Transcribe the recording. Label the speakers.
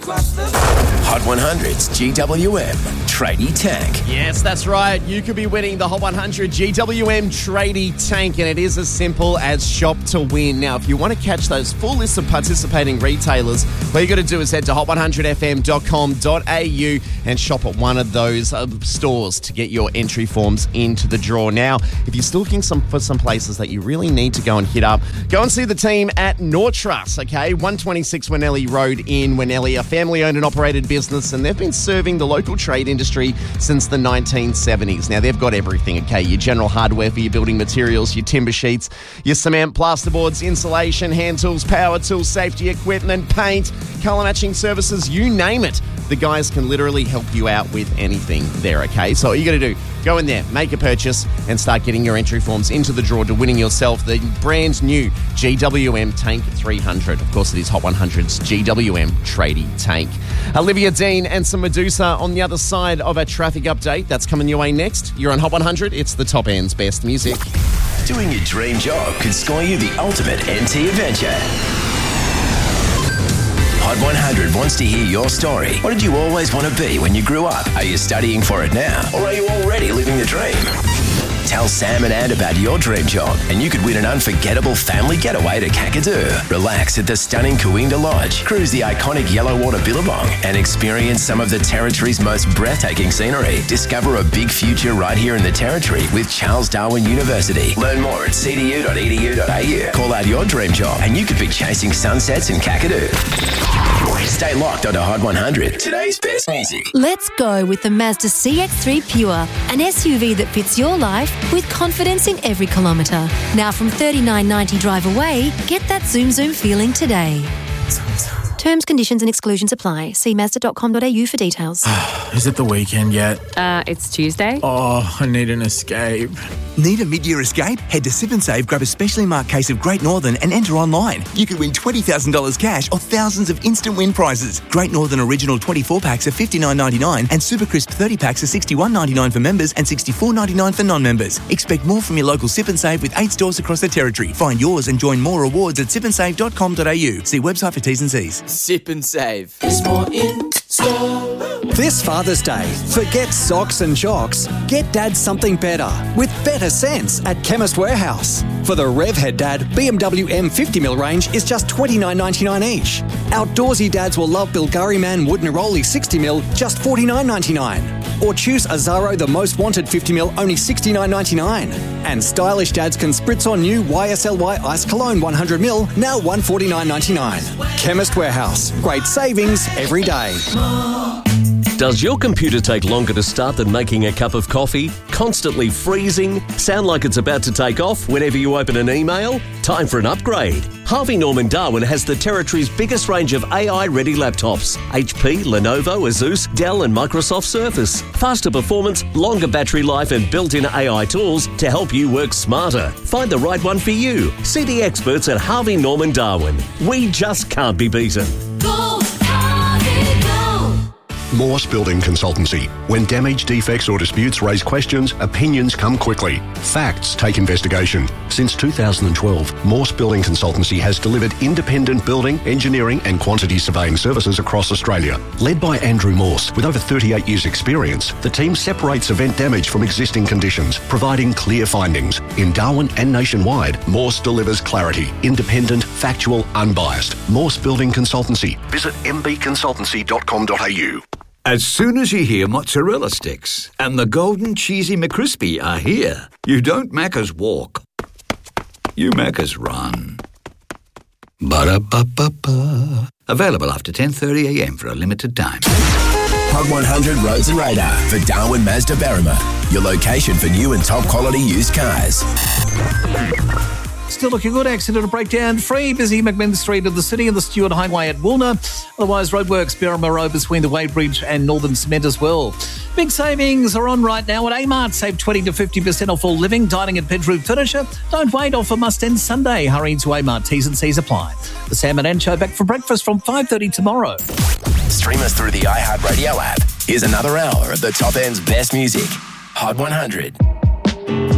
Speaker 1: Hot 100's GWM Tradie Tank.
Speaker 2: Yes, that's right. You could be winning the Hot 100 GWM Tradie Tank, and it is as simple as shop to win. Now, if you want to catch those full lists of participating retailers, what you got to do is head to hot100fm.com.au and shop at one of those stores to get your entry forms into the draw. Now, if you're still looking for some places that you really need to go and hit up, go and see the team at Nortrust, okay? 126 Winnelli Road in Winnelli, a family-owned and operated business, and they've been serving the local trade industry since the 1970s. Now, they've got everything, okay? Your general hardware for your building materials, your timber sheets, your cement, plasterboards, insulation, hand tools, power tools, safety equipment, paint, colour matching services, you name it. The guys can literally help you out with anything there, okay? So all you got to do, go in there, make a purchase, and start getting your entry forms into the draw to winning yourself the brand new GWM Tank 300. Of course, it is Hot 100's GWM Tradie Tank. Olivia Dean and some Medusa on the other side of a traffic update. That's coming your way next. You're on Hot 100. It's the top end's best music.
Speaker 1: Doing your dream job could score you the ultimate NT adventure. Hot 100 wants to hear your story. What did you always want to be when you grew up? Are you studying for it now? Or are you already living the dream? Tell Sam and Ann about your dream job and you could win an unforgettable family getaway to Kakadu. Relax at the stunning Kooinda Lodge, cruise the iconic Yellowwater Billabong and experience some of the Territory's most breathtaking scenery. Discover a big future right here in the Territory with Charles Darwin University. Learn more at cdu.edu.au. Call out your dream job and you could be chasing sunsets in Kakadu. Stay locked onto Hot 100. Today's best music.
Speaker 3: Let's go with the Mazda CX-3 Pure, an SUV that fits your life with confidence in every kilometre. Now from $39.90 drive away, get that zoom feeling today. Terms, conditions and exclusions apply. See Mazda.com.au for details.
Speaker 4: Is it the weekend yet?
Speaker 5: It's Tuesday.
Speaker 4: Oh, I need an escape.
Speaker 6: Need a mid-year escape? Head to Sip and Save, grab a specially marked case of Great Northern and enter online. You could win $20,000 cash or thousands of instant win prizes. Great Northern Original 24 packs are $59.99 and Super Crisp 30 packs are $61.99 for members and $64.99 for non-members. Expect more from your local Sip and Save with 8 stores across the Territory. Find yours and join more rewards at sipandsave.com.au. See website for T's and C's.
Speaker 7: Sip and Save. There's more in store.
Speaker 8: This Father's Day, forget socks and jocks. Get Dad something better with better sense at Chemist Warehouse. For the Revhead Dad, BMW M50mm range is just $29.99 each. Outdoorsy dads will love Bilgari Man Wood Neroli 60mm, just $49.99. Or choose Azaro The Most Wanted 50mm, only $69.99. And stylish dads can spritz on new YSLY Ice Cologne 100ml, now $149.99. Chemist Warehouse. Great savings every day.
Speaker 9: Does your computer take longer to start than making a cup of coffee? Constantly freezing? Sound like it's about to take off whenever you open an email? Time for an upgrade. Harvey Norman Darwin has the Territory's biggest range of AI-ready laptops. HP, Lenovo, Asus, Dell and Microsoft Surface. Faster performance, longer battery life and built-in AI tools to help you work smarter. Find the right one for you. See the experts at Harvey Norman Darwin. We just can't be beaten.
Speaker 10: Go, Harvey, go!
Speaker 11: Morse Building Consultancy. When damage, defects or disputes raise questions, opinions come quickly. Facts take investigation. Since 2012, Morse Building Consultancy has delivered independent building, engineering and quantity surveying services across Australia. Led by Andrew Morse, with over 38 years' experience, the team separates event damage from existing conditions, providing clear findings. In Darwin and nationwide, Morse delivers clarity, independent, factual, unbiased. Morse Building Consultancy. Visit mbconsultancy.com.au.
Speaker 12: As soon as you hear mozzarella sticks and the golden cheesy McCrispy are here, you don't Macca's walk. You Macca's run. Ba-da-ba-ba-ba. Available after 10:30am for a limited time.
Speaker 1: Hot 100 Roads and Radar for Darwin Mazda Berrima. Your location for new and top quality used cars.
Speaker 13: Still looking good. Accident and breakdown free. Busy McMinn Street of the city and the Stewart Highway at Woolner. Otherwise, roadworks Berrima Road between the Weybridge and Northern Cement as well. Big savings are on right now at Amart. Save 20 to 50% off all living, dining and bedroom furniture. Don't wait. Offer must end Sunday. Hurry into Amart. T's and C's apply. The Sam and Ann Show back for breakfast from 5:30 tomorrow.
Speaker 1: Stream us through the iHeartRadio app. Here's another hour of the top end's best music. Hot 100.